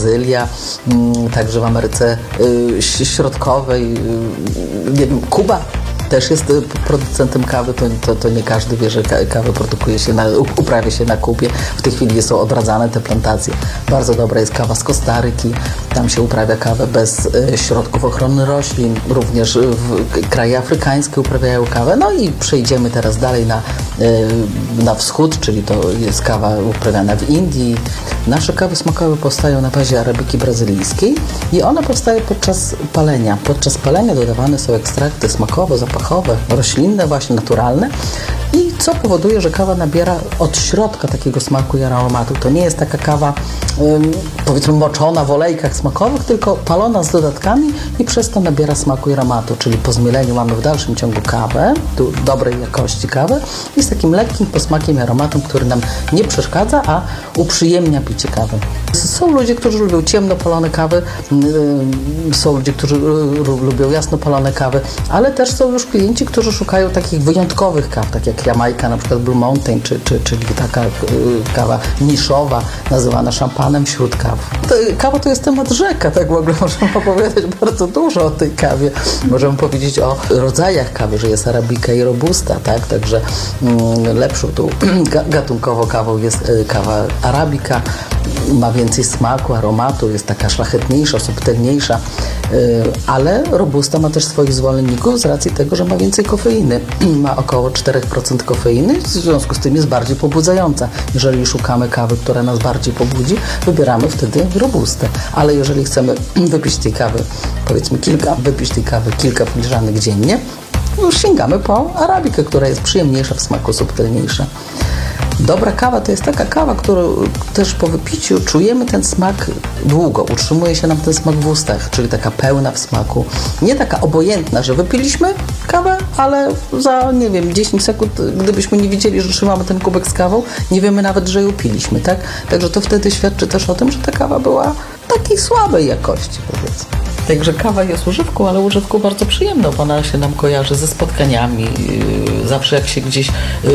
Brazylia, także w Ameryce Środkowej, nie wiem, Kuba też jest producentem kawy, to nie każdy wie, że kawę uprawia się na Kubie. W tej chwili są odradzane te plantacje. Bardzo dobra jest kawa z Kostaryki, tam się uprawia kawę bez środków ochrony roślin. Również kraje afrykańskie uprawiają kawę. No i przejdziemy teraz dalej na wschód, czyli to jest kawa uprawiana w Indii. Nasze kawy smakowe powstają na bazie arabiki brazylijskiej i ona powstaje podczas palenia. Podczas palenia dodawane są ekstrakty smakowe, zapachowe, roślinne, właśnie naturalne. I co powoduje, że kawa nabiera od środka takiego smaku i aromatu. To nie jest taka kawa, powiedzmy, moczona w olejkach smakowych, tylko palona z dodatkami i przez to nabiera smaku i aromatu. Czyli po zmieleniu mamy w dalszym ciągu kawę, dobrej jakości kawę i z takim lekkim posmakiem i aromatem, który nam nie przeszkadza, a uprzyjemnia picie kawy. Są ludzie, którzy lubią ciemno palone kawy, są ludzie, którzy lubią jasno palone kawy, ale też są już klienci, którzy szukają takich wyjątkowych kaw, tak jak Jamajka, na przykład Blue Mountain, czyli taka kawa niszowa, nazywana szampanem wśród kaw. Kawa to jest temat rzeka, tak w ogóle możemy opowiadać bardzo dużo o tej kawie. Możemy powiedzieć o rodzajach kawy, że jest arabika i robusta, tak? Także lepszą tą gatunkowo kawą jest kawa arabika. Ma więcej smaku, aromatu, jest taka szlachetniejsza, subtelniejsza, ale robusta ma też swoich zwolenników z racji tego, że ma więcej kofeiny. Ma około 4% kofeiny, w związku z tym jest bardziej pobudzająca. Jeżeli szukamy kawy, która nas bardziej pobudzi, wybieramy wtedy robustę. Ale jeżeli chcemy wypić tej kawy, powiedzmy kilka filiżanek dziennie, już sięgamy po arabikę, która jest przyjemniejsza w smaku, subtelniejsza. Dobra kawa to jest taka kawa, którą też po wypiciu czujemy ten smak długo. Utrzymuje się nam ten smak w ustach, czyli taka pełna w smaku. Nie taka obojętna, że wypiliśmy kawę, ale za, 10 sekund, gdybyśmy nie wiedzieli, że trzymamy ten kubek z kawą, nie wiemy nawet, że ją piliśmy, tak? Także to wtedy świadczy też o tym, że ta kawa była takiej słabej jakości, powiedzmy. Także kawa jest używką, ale używką bardzo przyjemną, bo ona się nam kojarzy ze spotkaniami. Zawsze jak się gdzieś,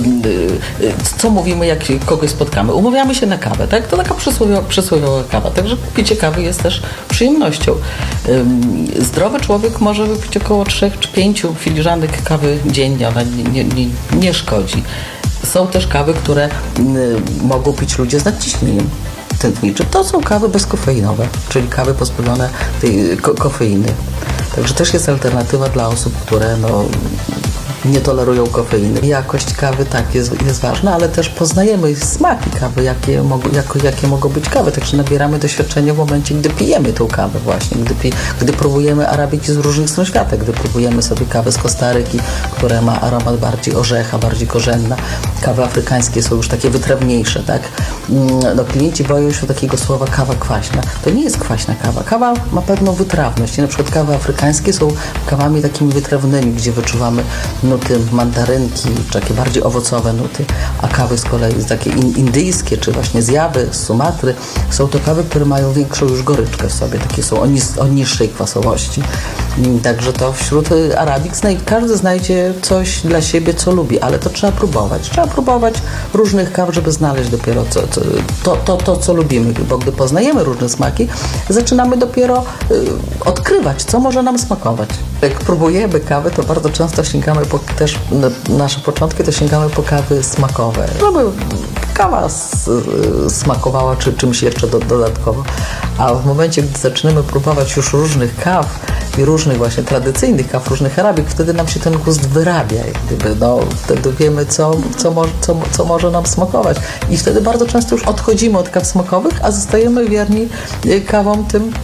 co mówimy, jak kogoś spotkamy? Umawiamy się na kawę, tak? To taka przysłowiowa kawa. Także picie kawy jest też przyjemnością. Zdrowy człowiek może wypić około 3 czy 5 filiżanek kawy dziennie. Ona nie szkodzi. Są też kawy, które mogą pić ludzie z nadciśnieniem tętniczym. To są kawy bezkofeinowe, czyli kawy pozbawione tej kofeiny. Także też jest alternatywa dla osób, które nie tolerują kofeiny. Jakość kawy tak jest ważna, ale też poznajemy smaki kawy, jakie mogą być kawy. Także nabieramy doświadczenia w momencie, gdy pijemy tą kawę właśnie, gdy próbujemy arabiki z różnych stron świata, gdy próbujemy sobie kawę z Kostaryki, która ma aromat bardziej orzecha, bardziej korzenna. Kawy afrykańskie są już takie wytrawniejsze, tak? Klienci boją się takiego słowa kawa kwaśna. To nie jest kwaśna kawa. Kawa ma pewną wytrawność. Na przykład kawy afrykańskie są kawami takimi wytrawnymi, gdzie wyczuwamy nuty mandarynki, czy takie bardziej owocowe nuty, a kawy z kolei takie indyjskie, czy właśnie z Jawy, z Sumatry, są to kawy, które mają większą już goryczkę w sobie, takie są o niższej kwasowości. Także to wśród arabik każdy znajdzie coś dla siebie, co lubi, ale to trzeba próbować. Trzeba próbować różnych kaw, żeby znaleźć dopiero to, co lubimy, bo gdy poznajemy różne smaki, zaczynamy dopiero odkrywać, co może nam smakować. Jak próbujemy kawy, to bardzo często sięgamy też nasze początki, to sięgamy po kawy smakowe, żeby kawa smakowała czy czymś jeszcze dodatkowo. A w momencie, gdy zaczynamy próbować już różnych kaw i różnych właśnie tradycyjnych kaw, różnych arabik, wtedy nam się ten gust wyrabia. Wtedy wiemy, co może nam smakować. I wtedy bardzo często już odchodzimy od kaw smakowych, a zostajemy wierni kawom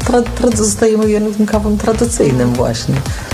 tym kawom tradycyjnym właśnie.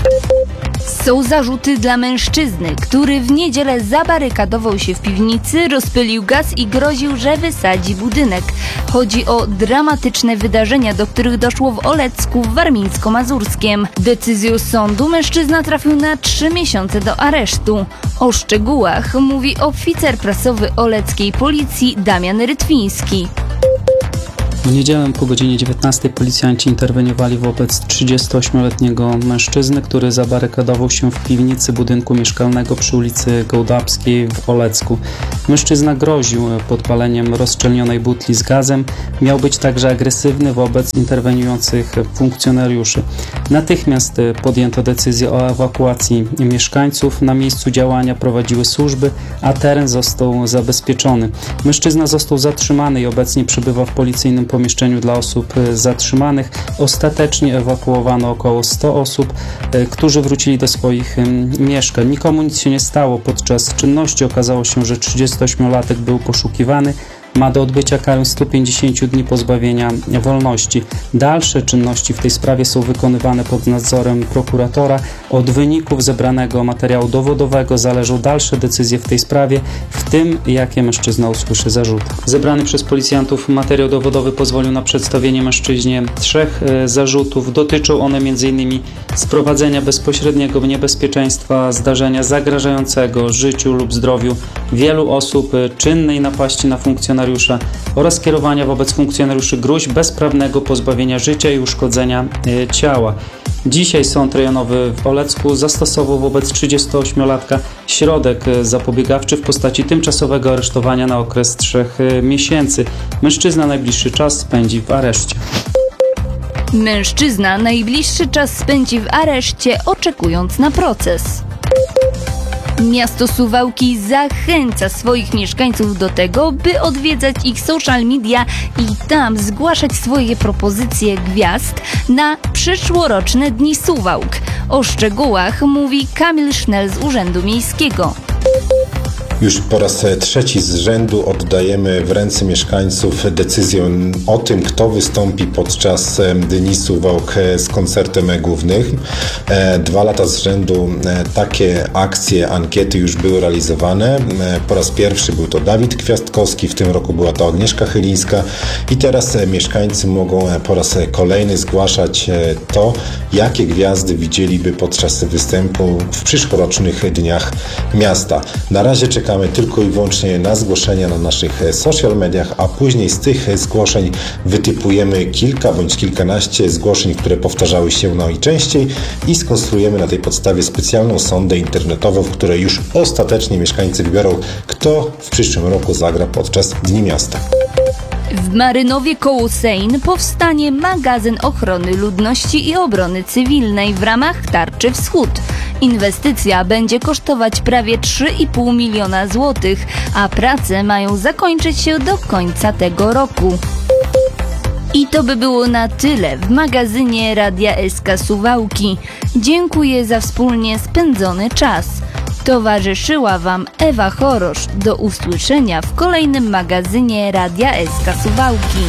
Są zarzuty dla mężczyzny, który w niedzielę zabarykadował się w piwnicy, rozpylił gaz i groził, że wysadzi budynek. Chodzi o dramatyczne wydarzenia, do których doszło w Olecku w Warmińsko-Mazurskiem. Decyzją sądu mężczyzna trafił na 3 miesiące do aresztu. O szczegółach mówi oficer prasowy oleckiej policji Damian Rytwiński. W niedzielę po godzinie 19 policjanci interweniowali wobec 38-letniego mężczyzny, który zabarykadował się w piwnicy budynku mieszkalnego przy ulicy Gołdapskiej w Olecku. Mężczyzna groził podpaleniem rozszczelnionej butli z gazem. Miał być także agresywny wobec interweniujących funkcjonariuszy. Natychmiast podjęto decyzję o ewakuacji mieszkańców. Na miejscu działania prowadziły służby, a teren został zabezpieczony. Mężczyzna został zatrzymany i obecnie przebywa w policyjnym pomieszczeniu dla osób zatrzymanych. Ostatecznie ewakuowano około 100 osób, którzy wrócili do swoich mieszkań. Nikomu nic się nie stało. Podczas czynności okazało się, że 38-latek był poszukiwany. Ma do odbycia karę 150 dni pozbawienia wolności. Dalsze czynności w tej sprawie są wykonywane pod nadzorem prokuratora. Od wyników zebranego materiału dowodowego zależą dalsze decyzje w tej sprawie, w tym jakie mężczyzna usłyszy zarzuty. Zebrany przez policjantów materiał dowodowy pozwolił na przedstawienie mężczyźnie 3 zarzutów. Dotyczą one m.in. sprowadzenia bezpośredniego niebezpieczeństwa zdarzenia zagrażającego życiu lub zdrowiu wielu osób, czynnej napaści na funkcjonariusza oraz kierowania wobec funkcjonariuszy gróźb bezprawnego pozbawienia życia i uszkodzenia ciała. Dzisiaj Sąd Rejonowy w Olecku zastosował wobec 38-latka środek zapobiegawczy w postaci tymczasowego aresztowania na okres 3 miesięcy. Mężczyzna najbliższy czas spędzi w areszcie. Mężczyzna najbliższy czas spędzi w areszcie, oczekując na proces. Miasto Suwałki zachęca swoich mieszkańców do tego, by odwiedzać ich social media i tam zgłaszać swoje propozycje gwiazd na przyszłoroczne Dni Suwałk. O szczegółach mówi Kamil Sznel z Urzędu Miejskiego. Już po raz 3 z rzędu oddajemy w ręce mieszkańców decyzję o tym, kto wystąpi podczas Dni Suwałk z koncertem głównym. 2 lata z rzędu takie akcje, ankiety już były realizowane. Po raz pierwszy był to Dawid Kwiatkowski, w tym roku była to Agnieszka Chylińska i teraz mieszkańcy mogą po raz kolejny zgłaszać to, jakie gwiazdy widzieliby podczas występu w przyszłorocznych dniach miasta. Na razie czekamy tylko i wyłącznie na zgłoszenia na naszych social mediach, a później z tych zgłoszeń wytypujemy kilka bądź kilkanaście zgłoszeń, które powtarzały się najczęściej i skonstruujemy na tej podstawie specjalną sondę internetową, w której już ostatecznie mieszkańcy wybiorą, kto w przyszłym roku zagra podczas Dni Miasta. W Marynowie koło Sejn powstanie magazyn ochrony ludności i obrony cywilnej w ramach Tarczy Wschód. Inwestycja będzie kosztować prawie 3,5 miliona złotych, a prace mają zakończyć się do końca tego roku. I to by było na tyle w magazynie Radia SK Suwałki. Dziękuję za wspólnie spędzony czas. Towarzyszyła Wam Ewa Chorosz. Do usłyszenia w kolejnym magazynie Radia SK Suwałki.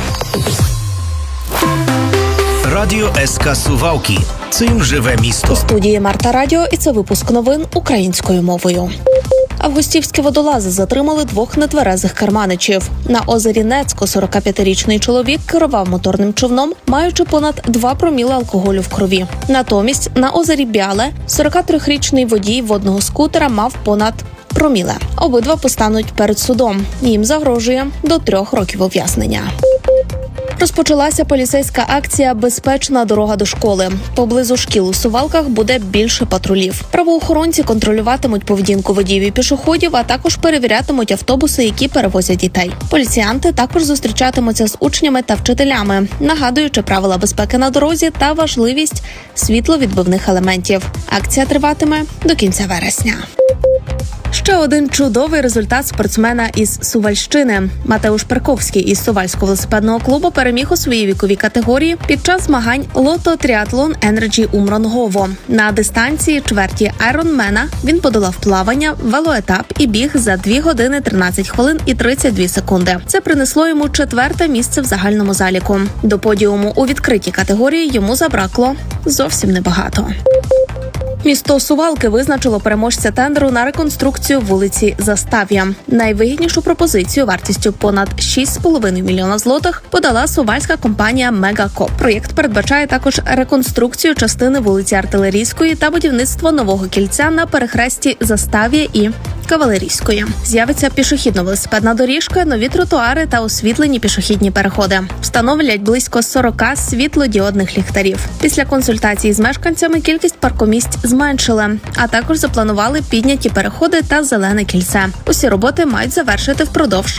Радіо СК Сувалки. Цим живе місто. У студії Марта Радіо, і це випуск новин українською мовою. Августівські водолази затримали 2 нетверезих керманичів. На озері Нецько 45-річний чоловік керував моторним човном, маючи понад 2 проміли алкоголю в крові. Натомість на озері Бяле 43-річний водій водного скутера мав понад проміле. Обидва постануть перед судом. Їм загрожує до 3 років ув'язнення. Розпочалася поліцейська акція «Безпечна дорога до школи». Поблизу шкіл у Сувалках буде більше патрулів. Правоохоронці контролюватимуть поведінку водіїв і пішоходів, а також перевірятимуть автобуси, які перевозять дітей. Поліціянти також зустрічатимуться з учнями та вчителями, нагадуючи правила безпеки на дорозі та важливість світловідбивних елементів. Акція триватиме до кінця вересня. Ще один чудовий результат спортсмена із Сувальщини. Матеуш Перковський із Сувальського велосипедного клубу переміг у своїй віковій категорії під час змагань Лото Тріатлон Енерджі Умронгово. На дистанції чверті Айронмена він подолав плавання, велоетап і біг за 2 години 13 хвилин і 32 секунди. Це принесло йому 4-те місце в загальному заліку. До подіуму у відкритій категорії йому забракло зовсім небагато. Місто Сувалки визначило переможця тендеру на реконструкцію вулиці Застав'я. Найвигіднішу пропозицію вартістю понад 6,5 мільйона злотих подала сувальська компанія «Мегакоп». Проєкт передбачає також реконструкцію частини вулиці Артилерійської та будівництво нового кільця на перехресті Застав'я і Кавалерійської. З'явиться пішохідно-велосипедна доріжка, нові тротуари та освітлені пішохідні переходи. Встановлять близько 40 світлодіодних ліхтарів. Після консультації з мешканцями кількість паркомісць зменшили, а також запланували підняті переходи та зелене кільце. Усі роботи мають завершити впродовж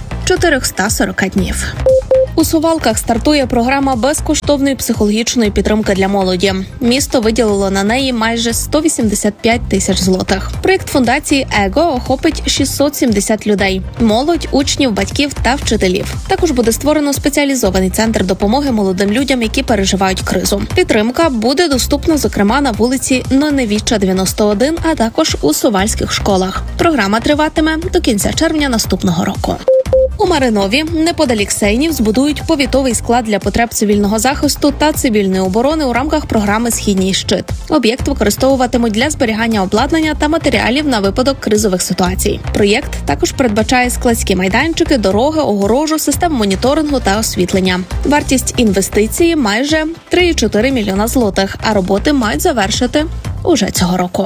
440 днів. У Сувалках стартує програма безкоштовної психологічної підтримки для молоді. Місто виділило на неї майже 185 тисяч злотих. Проєкт фундації «Его» охопить 670 людей – молодь, учнів, батьків та вчителів. Також буде створено спеціалізований центр допомоги молодим людям, які переживають кризу. Підтримка буде доступна, зокрема, на вулиці Ноневіча, 91, а також у сувальських школах. Програма триватиме до кінця червня наступного року. У Маринові, неподалік Сейнів, збудують повітовий склад для потреб цивільного захисту та цивільної оборони у рамках програми «Східній щит». Об'єкт використовуватимуть для зберігання обладнання та матеріалів на випадок кризових ситуацій. Проєкт також передбачає складські майданчики, дороги, огорожу, систему моніторингу та освітлення. Вартість інвестиції – майже 3,4 мільйона злотих, а роботи мають завершити уже цього року.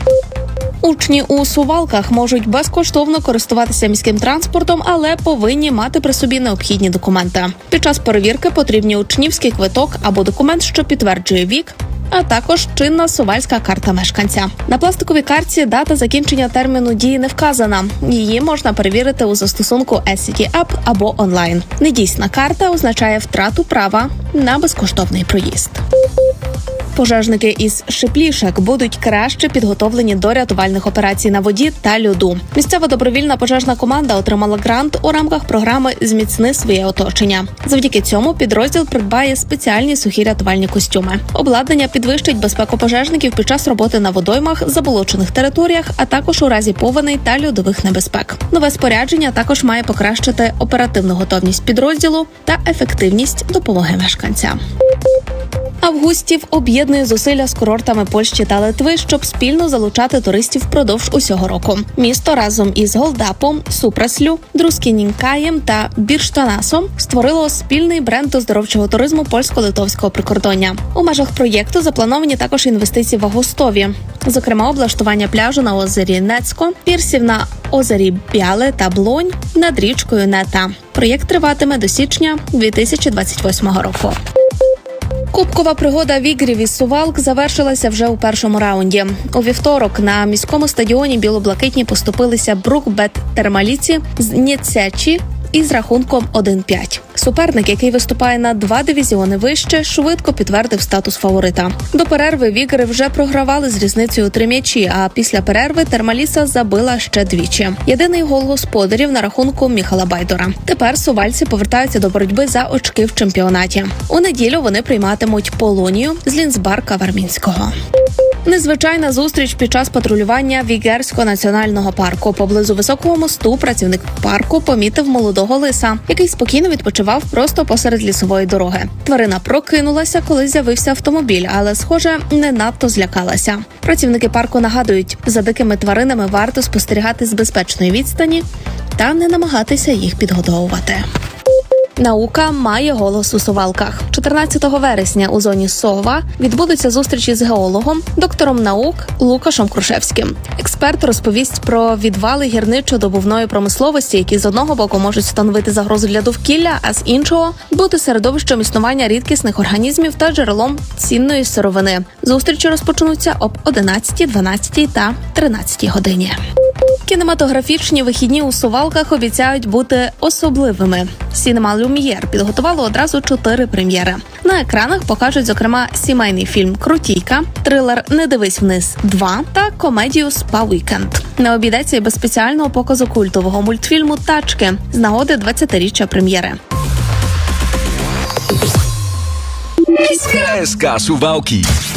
Учні у Сувалках можуть безкоштовно користуватися міським транспортом, але повинні мати при собі необхідні документи. Під час перевірки потрібні учнівський квиток або документ, що підтверджує вік, а також чинна сувальська карта мешканця. На пластиковій картці дата закінчення терміну дії не вказана. Її можна перевірити у застосунку SCT App або онлайн. Недійсна карта означає втрату права на безкоштовний проїзд. Пожежники із Шиплішек будуть краще підготовлені до рятувальних операцій на воді та льоду. Місцева добровільна пожежна команда отримала грант у рамках програми «Зміцни своє оточення». Завдяки цьому підрозділ придбає спеціальні сухі рятувальні костюми. Обладнання підвищить безпеку пожежників під час роботи на водоймах, заболочених територіях, а також у разі повеней та льодових небезпек. Нове спорядження також має покращити оперативну готовність підрозділу та ефективність допомоги мешканцям. Августів об'єднує зусилля з курортами Польщі та Литви, щоб спільно залучати туристів впродовж усього року. Місто разом із Голдапом, Супраслю, Друскінінкаєм та Бірштанасом створило спільний бренд оздоровчого туризму польсько-литовського прикордоння. У межах проєкту заплановані також інвестиції в Августові. Зокрема, облаштування пляжу на озері Нецько, пірсів на озері Бяле та Блонь над річкою Нета. Проєкт триватиме до січня 2028 року. Кубкова пригода вігрів із Сувалк завершилася вже у першому раунді. У вівторок на міському стадіоні білоблакитні поступилися Брукбет Термаліці з Ніцячі із рахунком 1-5. Суперник, який виступає на 2 дивізіони вище, швидко підтвердив статус фаворита. До перерви вігри вже програвали з різницею у 3 м'ячі, а після перерви Термаліса забила ще двічі. Єдиний гол господарів на рахунку Міхала Байдора. Тепер сувальці повертаються до боротьби за очки в чемпіонаті. У неділю вони прийматимуть Полонію з Лінцбарка Вармінського. Незвичайна зустріч під час патрулювання Вігерського національного парку. Поблизу Високого мосту працівник парку помітив молодого лиса, який спокійно відпочивав просто посеред лісової дороги. Тварина прокинулася, коли з'явився автомобіль, але, схоже, не надто злякалася. Працівники парку нагадують, за дикими тваринами варто спостерігати з безпечної відстані та не намагатися їх підгодовувати. Наука має голос у Сувалках. 14 вересня у зоні Сова відбудуться зустрічі з геологом, доктором наук Лукашем Крушевським. Експерт розповість про відвали гірничо-добувної промисловості, які з одного боку можуть становити загрозу для довкілля, а з іншого – бути середовищем існування рідкісних організмів та джерелом цінної сировини. Зустрічі розпочнуться об 11, 12 та 13 годині. Кінематографічні вихідні у Сувалках обіцяють бути особливими. Сінема Люм'єр підготувало одразу 4 прем'єри. На екранах покажуть, зокрема, сімейний фільм «Крутійка», трилер «Не дивись вниз 2» та комедію «Спа-вікенд». Не обійдеться і без спеціального показу культового мультфільму «Тачки» з нагоди 20-річчя прем'єри. SK Suwałki.